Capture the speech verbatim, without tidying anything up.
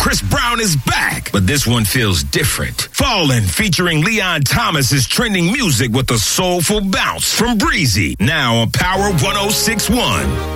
Chris Brown is back, but this one feels different. Fallin', featuring Leon Thomas, is trending music with a soulful bounce from Breezy, now on Power one oh six point one.